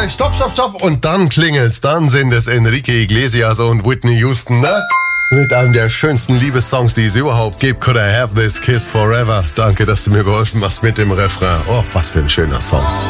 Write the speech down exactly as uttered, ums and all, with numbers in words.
sag ich stopp, stopp, stopp und dann klingelt's. Dann sind es Enrique Iglesias und Whitney Houston, ne? Mit einem der schönsten Liebessongs, die es überhaupt gibt. Could I have this kiss forever? Danke, dass du mir geholfen hast mit dem Refrain. Oh, was für ein schöner Song.